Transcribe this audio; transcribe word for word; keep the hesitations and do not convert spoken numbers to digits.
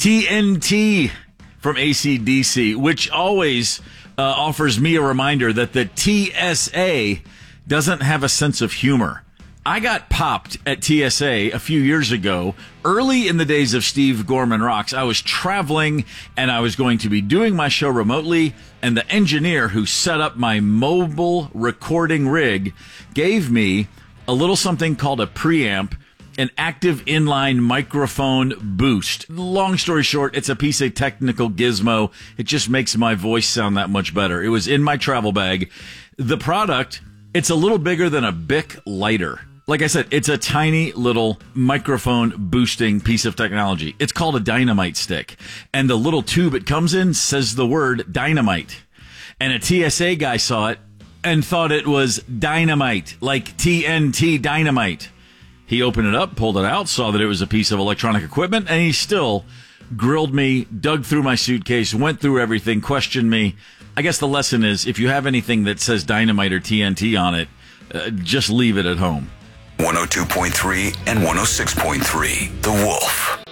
T N T from A C D C, which always uh, offers me a reminder that the T S A doesn't have a sense of humor. I got popped at T S A a few years ago, early in the days of Steve Gorman Rocks. I was traveling and I was going to be doing my show remotely, and the engineer who set up my mobile recording rig gave me a little something called a preamp, an active inline microphone boost. Long story short, it's a piece of technical gizmo. It just makes my voice sound that much better. It was in my travel bag. The product, it's a little bigger than a Bic lighter. Like I said, it's a tiny little microphone boosting piece of technology. It's called a dynamite stick. And the little tube it comes in says the word dynamite. And a T S A guy saw it and thought it was dynamite, like T N T dynamite. He opened it up, pulled it out, saw that it was a piece of electronic equipment, and he still grilled me, dug through my suitcase, went through everything, questioned me. I guess the lesson is, if you have anything that says dynamite or T N T on it, uh, just leave it at home. one oh two point three and one oh six point three, The Wolf.